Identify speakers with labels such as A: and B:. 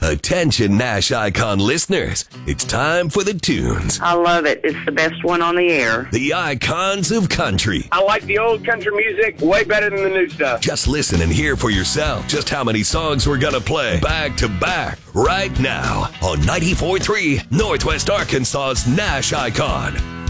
A: Attention Nash Icon listeners, it's time for the tunes.
B: I love it. It's the best one on the air.
A: The icons of country.
C: I like the old country music way better than the new stuff.
A: Just listen and hear for yourself just how many songs we're going to play back to back right now on 94.3 Northwest Arkansas's Nash Icon.